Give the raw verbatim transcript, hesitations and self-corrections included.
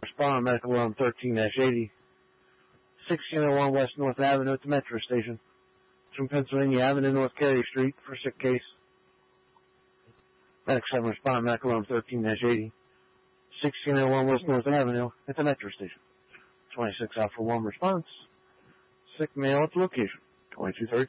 Respond medical alarm thirteen eighty. sixteen oh one West North Avenue at the Metro Station. From Pennsylvania Avenue, North Carey Street for sick case. Medic seven respond medical alarm thirteen eighty. sixteen oh one West North Avenue at the Metro Station. twenty-six Alpha one response. Sick male at the location. twenty-two thirty.